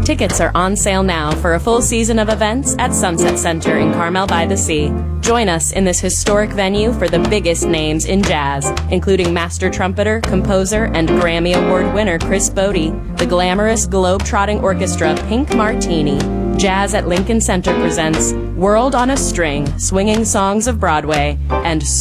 Tickets are on sale now for a full season of events at Sunset Center in Carmel by the Sea. Join us in this historic venue for the biggest names in jazz, including master trumpeter, composer, and Grammy Award winner Chris Bodie, the glamorous globe-trotting orchestra Pink Martini. Jazz at Lincoln Center presents World on a String, Swinging Songs of Broadway, and